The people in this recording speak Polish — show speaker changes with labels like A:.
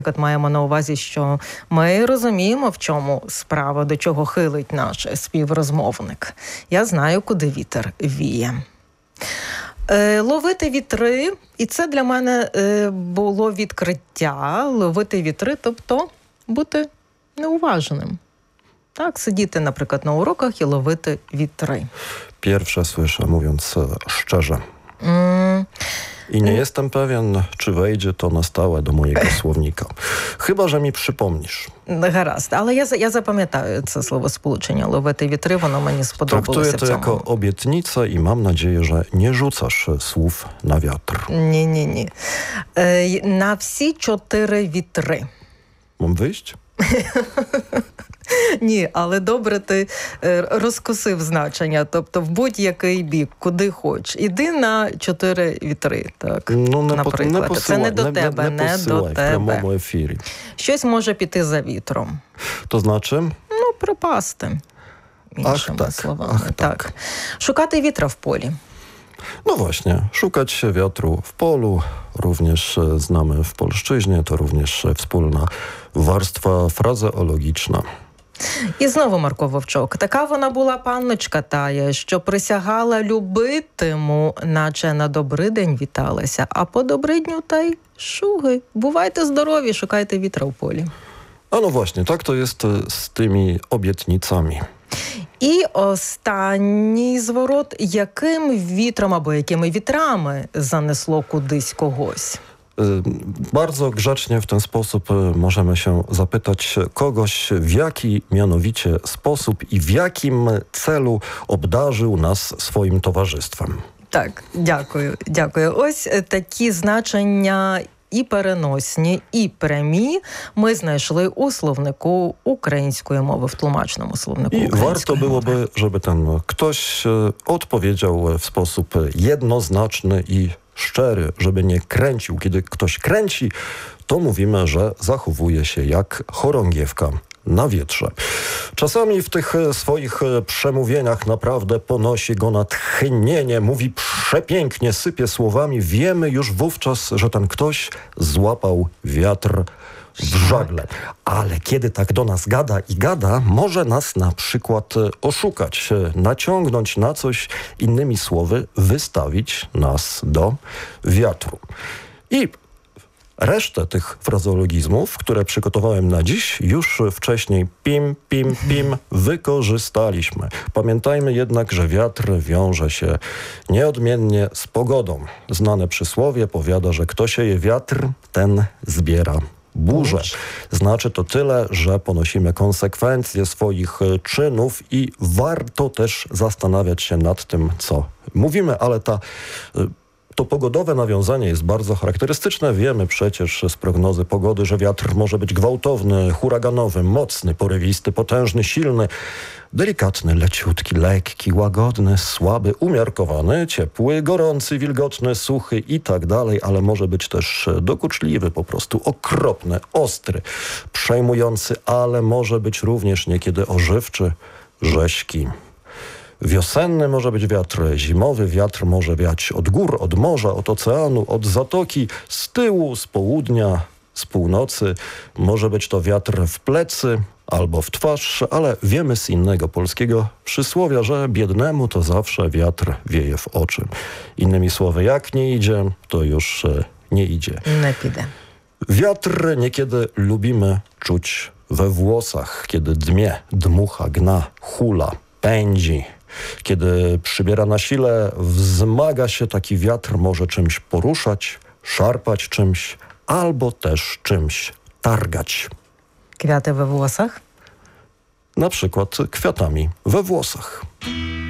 A: Маємо на увазі, що ми розуміємо, в чому справа, до чого хилить наш співрозмовник. Я знаю, куди вітер віє. Ловити вітри, і це для мене було відкриття. Ловити вітри, тобто бути неуважним. Так, siedzieć наприклад na urokach i ловити witry.
B: Pierwsze słyszę, mówiąc szczerze. I nie jestem pewien, czy wejdzie to na stałe do mojego słownika. Chyba, że mi przypomnisz.
A: Гаразд, але я запам'ятаю це словосполучення «ловити вітри», воно мені сподобалося в
B: Traktuję to
A: цьому.
B: jako obietnicę i mam nadzieję, że nie rzucasz słów na wiatr.
A: Ні. На всі 4 вітри.
B: Mam wyjść?
A: Ні, але добре ти розкусив значення, тобто в будь-який бік, куди хоч. Іди на 4 вітри, так, наприклад. Це не до тебе, не до
B: w
A: тебе.
B: prямому ефірі.
A: Щось може піти за вітром.
B: To znaczy?
A: Ну, пропасти, іншими словами. Так. Szukати witra w polu.
B: No właśnie, szukać wiatru w polu, również znamy w polszczyźnie, to również wspólna warstwa frazeologiczna.
A: І знову Марко Вовчок. Така вона була панночка тая, що присягала любитиму, наче на добридень віталася, а по добридню та й шуги. Бувайте здорові, шукайте вітра в полі.
B: A no właśnie, tak to jest z tymi obietnicami.
A: І останній зворот. Яким вітром або якими вітрами занесло кудись когось?
B: Bardzo grzecznie w ten sposób możemy się zapytać kogoś, w jaki mianowicie sposób i w jakim celu obdarzył nas swoim towarzystwem.
A: Так, дякую. Ось такі значення і переносні, і прямі ми знайшли у словнику української мови, w tlумачному словнику
B: української
A: мови.
B: I warto byłoby, żeby ten ktoś odpowiedział w sposób jednoznaczny i szczery, żeby nie kręcił. Kiedy ktoś kręci, to mówimy, że zachowuje się jak chorągiewka na wietrze. Czasami w tych swoich przemówieniach naprawdę ponosi go natchnienie, mówi przepięknie, sypie słowami. Wiemy już wówczas, że ten ktoś złapał wiatr w żagle. Ale kiedy tak do nas gada, może nas na przykład oszukać, naciągnąć na coś, innymi słowy, wystawić nas do wiatru. I resztę tych frazeologizmów, które przygotowałem na dziś, już wcześniej pim, wykorzystaliśmy. Pamiętajmy jednak, że wiatr wiąże się nieodmiennie z pogodą. Znane przysłowie powiada, że kto sieje wiatr, ten zbiera burzę. Znaczy to tyle, że ponosimy konsekwencje swoich czynów i warto też zastanawiać się nad tym, co mówimy, ale to pogodowe nawiązanie jest bardzo charakterystyczne. Wiemy przecież z prognozy pogody, że wiatr może być gwałtowny, huraganowy, mocny, porywisty, potężny, silny, delikatny, leciutki, lekki, łagodny, słaby, umiarkowany, ciepły, gorący, wilgotny, suchy i tak dalej, ale może być też dokuczliwy, po prostu okropny, ostry, przejmujący, ale może być również niekiedy ożywczy, rzeźki. Wiosenny może być wiatr, zimowy wiatr może wiać od gór, od morza, od oceanu, od zatoki, z tyłu, z południa, z północy. Może być to wiatr w plecy albo w twarz, ale wiemy z innego polskiego przysłowia, że biednemu to zawsze wiatr wieje w oczy. Innymi słowy, jak nie idzie, to już nie idzie.
A: Nie піде.
B: Wiatr niekiedy lubimy czuć we włosach, kiedy dmie, dmucha, gna, hula, pędzi. Kiedy przybiera na sile, wzmaga się taki wiatr, może czymś poruszać, szarpać czymś, albo też czymś targać.
A: Kwiaty we włosach?
B: Na przykład kwiatami we włosach.